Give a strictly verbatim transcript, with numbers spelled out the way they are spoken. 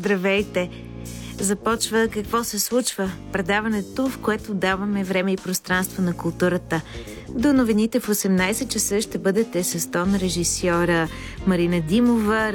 Здравейте! Започва "Какво се случва?" предаването, в което даваме време и пространство на културата. До новините в осемнайсет часа ще бъдете с тон режисьора Марина Димова,